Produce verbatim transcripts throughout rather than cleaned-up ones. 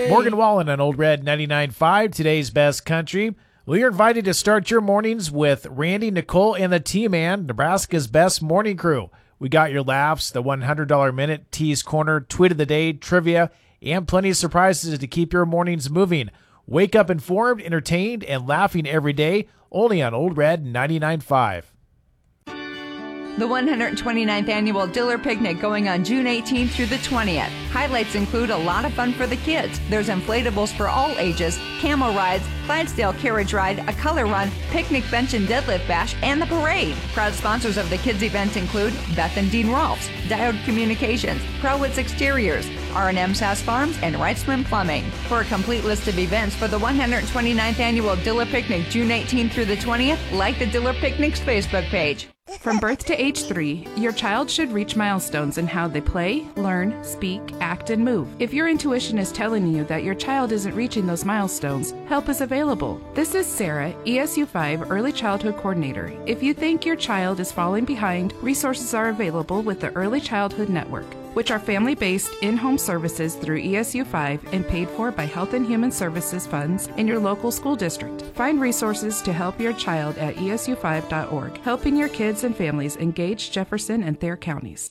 Morgan Wallen on Old Red ninety-nine point five, today's best country. Well, you're invited to start your mornings with Randy, Nicole, and the T-Man, Nebraska's best morning crew. We got your laughs, the one hundred dollars minute, T's Corner, Tweet of the Day, trivia, and plenty of surprises to keep your mornings moving. Wake up informed, entertained, and laughing every day, only on Old Red ninety-nine point five. The one hundred twenty-ninth Annual Diller Picnic going on June eighteenth through the twentieth. Highlights include a lot of fun for the kids. There's inflatables for all ages, camel rides, Clydesdale carriage ride, a color run, picnic bench and deadlift bash, and the parade. Proud sponsors of the kids' event include Beth and Dean Rolfs, Diode Communications, Crowitz Exteriors, R and M Sass Farms, and Right Swim Plumbing. For a complete list of events for the one hundred twenty-ninth Annual Diller Picnic June eighteenth through the twentieth, like the Diller Picnic's Facebook page. From birth to age three, your child should reach milestones in how they play, learn, speak, act, and move. If your intuition is telling you that your child isn't reaching those milestones, help is available. This is Sarah, E S U five Early Childhood Coordinator. If you think your child is falling behind, resources are available with the Early Childhood Network, which are family-based in-home services through E S U five and paid for by Health and Human Services funds in your local school district. Find resources to help your child at E S U five dot org, helping your kids and families engage Jefferson and Thayer counties.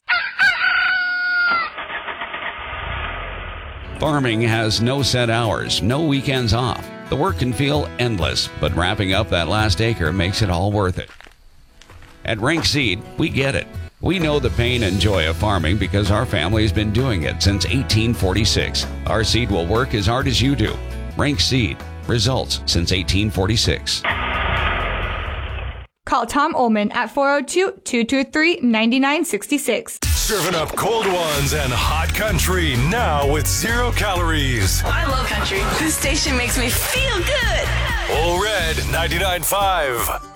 Farming has no set hours, no weekends off. The work can feel endless, but wrapping up that last acre makes it all worth it. At Rank Seed, we get it. We know the pain and joy of farming because our family has been doing it since eighteen forty-six. Our seed will work as hard as you do. Rank Seed. Results since eighteen forty-six. Call Tom Ullman at four oh two, two two three, nine nine six six. Serving up cold ones and hot country now with zero calories. I love country. This station makes me feel good. Old Red ninety-nine point five.